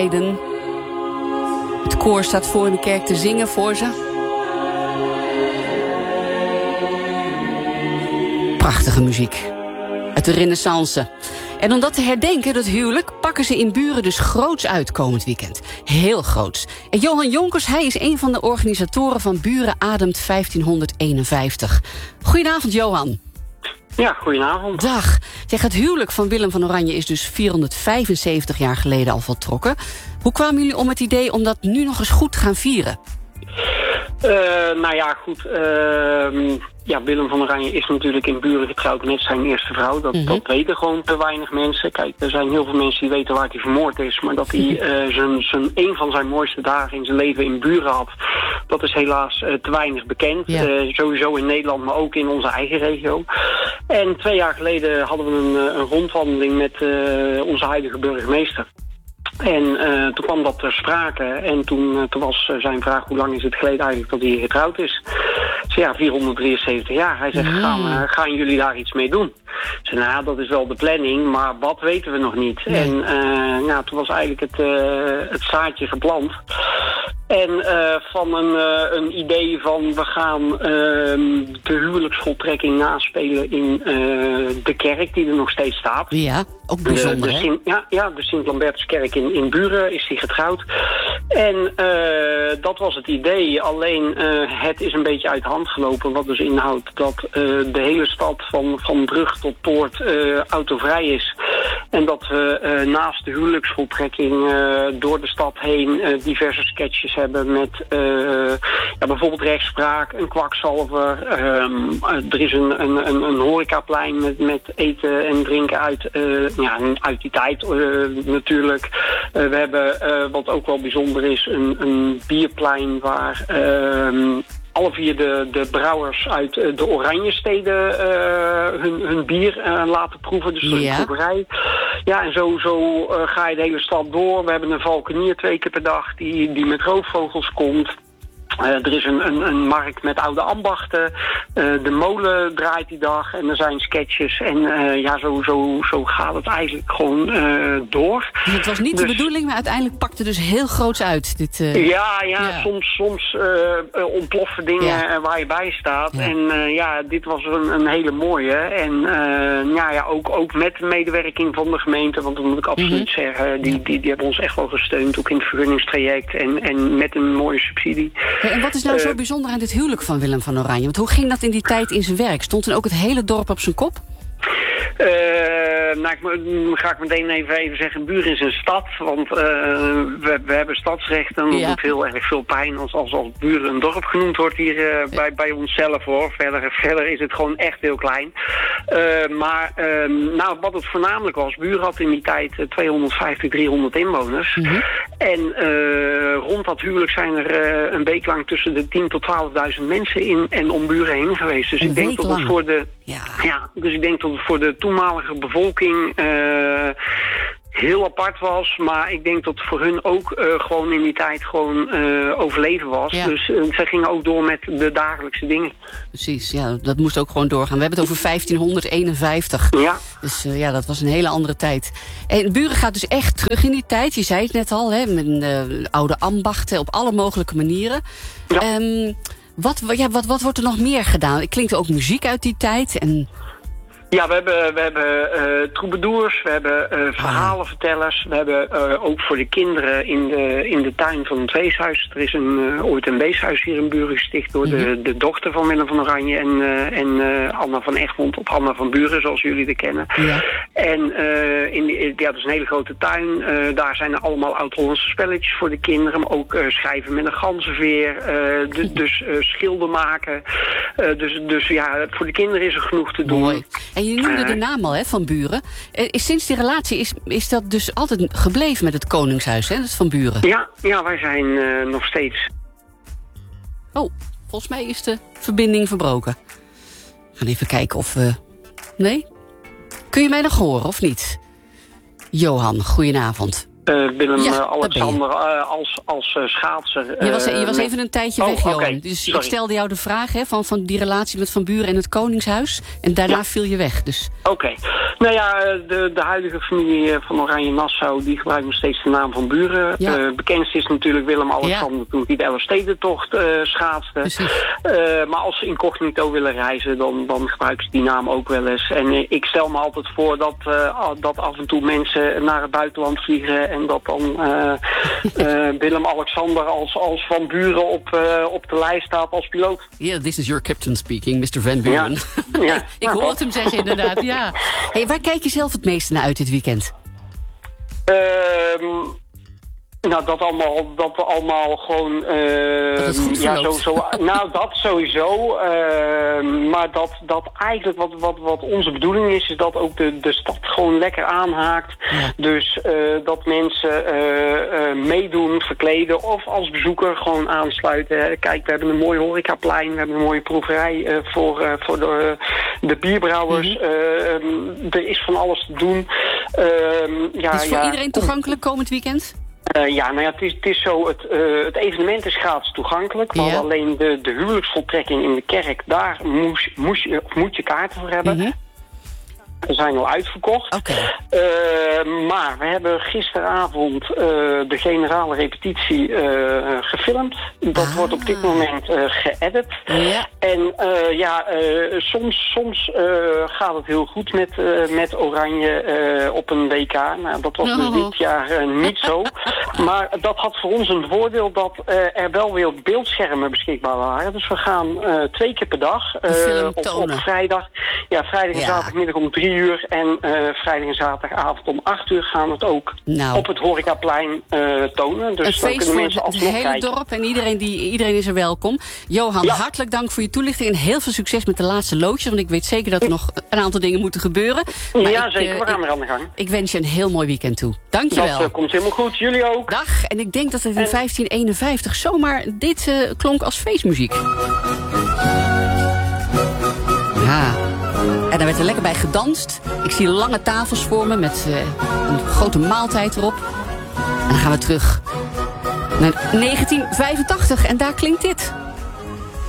Het koor staat voor in de kerk te zingen voor ze. Prachtige muziek. Uit de Renaissance. En om dat te herdenken, dat huwelijk, pakken ze in Buren dus groots uit komend weekend. Heel groots. En Johan Jonkers, hij is een van de organisatoren van Buren Ademt 1551. Goedenavond, Johan. Ja, goedenavond. Dag. Zeg, het huwelijk van Willem van Oranje is dus 475 jaar geleden al voltrokken. Hoe kwamen jullie om het idee om dat nu nog eens goed te gaan vieren? Nou ja, goed. Willem van Oranje is natuurlijk in Buren getrouwd met zijn eerste vrouw. Dat weten gewoon te weinig mensen. Kijk, er zijn heel veel mensen die weten waar hij vermoord is. Maar dat hij een van zijn mooiste dagen in zijn leven in Buren had, dat is helaas te weinig bekend. Ja. Sowieso in Nederland, maar ook in onze eigen regio. En 2 jaar geleden hadden we een rondwandeling met onze huidige burgemeester. En toen kwam dat ter sprake. En toen was zijn vraag: hoe lang is het geleden eigenlijk dat hij getrouwd is? Ik zei, ja, 473 jaar. Hij zegt, gaan jullie daar iets mee doen? Ik zei, nou, dat is wel de planning, maar wat weten we nog niet. Nee. En toen was eigenlijk het zaadje geplant. En van een idee van we gaan de huwelijksvoltrekking naspelen in de kerk die er nog steeds staat. Ja, ook bijzonder, de Sint-Lambertuskerk in Buren is hij getrouwd. En dat was het idee. Alleen het is een beetje uit de hand gelopen. Wat dus inhoudt dat de hele stad van brug tot poort autovrij is. En dat we naast de huwelijksvoltrekking door de stad heen diverse sketches hebben met bijvoorbeeld rechtspraak, een kwakzalver. Er is een horecaplein met eten en drinken uit die tijd natuurlijk. We hebben, wat ook wel bijzonder is, een bierplein waar alle 4 de brouwers uit de Oranjesteden hun bier laten proeven. Dus een proeverij. Ja, en zo ga je de hele stad door. We hebben een valkenier 2 keer per dag die met roofvogels komt. Er is een markt met oude ambachten. De molen draait die dag. En er zijn sketches. En zo gaat het eigenlijk gewoon door. Dus het was niet de bedoeling, maar uiteindelijk pakte dus heel groots uit. Soms ontploffen dingen waar je bij staat. Ja. En dit was een hele mooie. En ook met de medewerking van de gemeente. Want dat moet ik absoluut zeggen. Die hebben ons echt wel gesteund. Ook in het vergunningstraject. En met een mooie subsidie. En wat is nou zo bijzonder aan dit huwelijk van Willem van Oranje? Want hoe ging dat in die tijd in zijn werk? Stond dan ook het hele dorp op zijn kop? Ga ik meteen even zeggen, Buren is een stad, want we hebben stadsrecht en dat doet heel erg veel pijn als Buren een dorp genoemd wordt hier bij onszelf, hoor. Verder is het gewoon echt heel klein. Wat het voornamelijk was, Buren had in die tijd 250, 300 inwoners. En rond dat huwelijk zijn er een week lang tussen de 10.000 tot 12.000 mensen in en om Buren heen geweest. Dus ik denk dat het voor de voor de toenmalige bevolking heel apart was. Maar ik denk dat het voor hun ook gewoon in die tijd gewoon overleven was. Ja. Dus zij gingen ook door met de dagelijkse dingen. Precies, ja, dat moest ook gewoon doorgaan. We hebben het over 1551. Ja. Dus dat was een hele andere tijd. En Buren gaat dus echt terug in die tijd. Je zei het net al, hè, met oude ambachten op alle mogelijke manieren. Ja. Wat wordt er nog meer gedaan? Klinkt er ook muziek uit die tijd? Ja, we hebben troubadours, we hebben verhalenvertellers. We hebben ook voor de kinderen in de tuin van het weeshuis. Er is ooit een weeshuis hier in Buren gesticht door de dochter van Willem van Oranje en Anna van Egmond op Anna van Buren, zoals jullie het kennen. Ja. En dat is een hele grote tuin. Daar zijn er allemaal oud-Hollandse spelletjes voor de kinderen. Maar ook schrijven met een ganzenveer. Dus schilder maken. Dus voor de kinderen is er genoeg te doen. Mooi. En je noemde de naam al, hè, van Buren. Sinds die relatie is dat dus altijd gebleven met het Koningshuis, hè? Dat is van Buren. Ja, wij zijn nog steeds. Oh, volgens mij is de verbinding verbroken. We gaan even kijken of we... Nee? Kun je mij nog horen, of niet? Johan, goedenavond. Willem-Alexander als schaatser. Je was even een tijdje weg, Johan. Okay. Dus sorry. Ik stelde jou de vraag van die relatie met Van Buren en het Koningshuis. En daarna viel je weg. Dus. Oké. Nou ja, de huidige familie van Oranje-Nassau, die gebruikt nog steeds de naam Van Buren. Ja. Bekendst is natuurlijk Willem-Alexander toen hij de Elfstedentocht schaatste. Maar als ze incognito willen reizen, dan gebruiken ze die naam ook wel eens. En ik stel me altijd voor dat af en toe mensen naar het buitenland vliegen en dat dan Willem-Alexander als Van Buren op de lijst staat als piloot. Yeah, this is your captain speaking, Mr. Van Buren. Ja. Ik hoor het hem zeggen inderdaad, ja. Hey, waar kijk je zelf het meeste naar uit dit weekend? Nou, dat allemaal gewoon... dat het goed verloopt. Nou, dat sowieso. Maar dat eigenlijk wat onze bedoeling is dat ook de stad gewoon lekker aanhaakt. Ja. Dus dat mensen meedoen, verkleden of als bezoeker gewoon aansluiten. Kijk, we hebben een mooi horecaplein, we hebben een mooie proeverij voor de bierbrouwers. Mm-hmm. Er is van alles te doen. Is voor iedereen toegankelijk komend weekend? Het is zo, het evenement is gratis toegankelijk. We hadden alleen de huwelijksvoltrekking in de kerk, daar moet je kaarten voor hebben. Mm-hmm. We zijn al uitverkocht. Okay. Maar we hebben gisteravond de generale repetitie gefilmd. Dat wordt op dit moment geëdit. Ja. En soms gaat het heel goed met Oranje op een WK. Nou, dat was dus dit jaar niet zo. Maar dat had voor ons een voordeel dat er wel weer beeldschermen beschikbaar waren. Dus we gaan 2 keer per dag op vrijdag. Ja, vrijdag en zaterdagmiddag om 3 uur en vrijdag en zaterdagavond om 8 uur gaan we het ook op het horecaplein tonen. Dus een feest voor het hele dorp en iedereen is er welkom. Johan, hartelijk dank voor je toelichting en heel veel succes met de laatste loodjes, want ik weet zeker dat er nog een aantal dingen moeten gebeuren. Maar zeker, we gaan er aan de gang. Ik wens je een heel mooi weekend toe. Dankjewel. Dat komt helemaal goed, jullie ook. Dag, en ik denk dat het in 1551 zomaar dit klonk als feestmuziek. Ja. En daar werd er lekker bij gedanst. Ik zie lange tafels voor me met een grote maaltijd erop. En dan gaan we terug naar 1985 en daar klinkt dit.